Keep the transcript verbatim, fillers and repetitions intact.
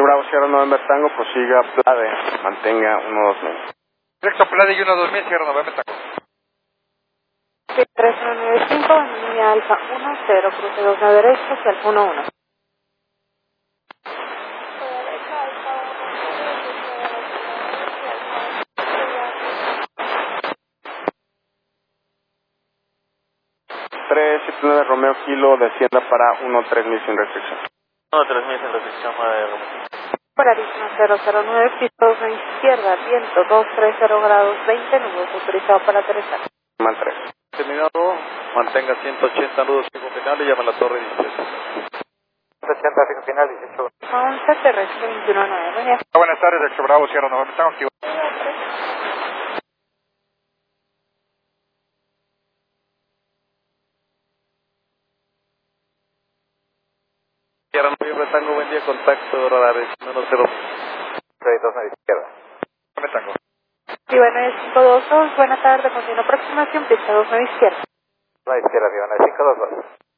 Bravo Sierra November Tango, prosiga Plade, mantenga uno dos mil. Directo Plade y uno dos mil, Sierra November Tango. tres uno nueve cinco, línea Alfa uno cero, cruce dos a derecha hacia Alfa uno uno. tres siete nueve Romeo Kilo, descienda para uno tres mil sin restricción. uno tres mil sin restricción, fuera de Romeo. Paradigma cero cero nueve, piso dos a izquierda, viento doscientos treinta grados veinte, nudos autorizado para aterrizar. Man tres. Terminado, mantenga ciento ochenta nudos fijo final y llama a la torre dieciocho. ciento ochenta fijo final, dieciocho. once, terrestre veintiuno nueve, buen día. Buenas tardes, Directo Bravo Sierra November Tango. Aquí. Sierra November Tango, buen día, contacto, radares, uno cero. dos a la izquierda. November Tango. Viva nueve cinco dos dos, buena tarde, continua aproximación, pista dos a izquierda. A la izquierda, Viva nueve cinco dos dos.